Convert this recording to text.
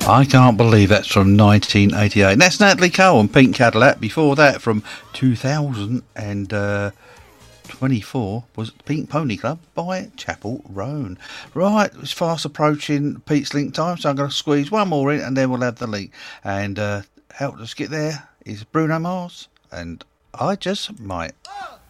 I can't believe that's from 1988. And that's Natalie Cole and Pink Cadillac. Before that, from 2024, was Pink Pony Club by Chapel Roan. Right, it's fast approaching Pete's link time, so I'm going to squeeze one more in and then we'll have the link. And help us get there is Bruno Mars and I Just Might. 1,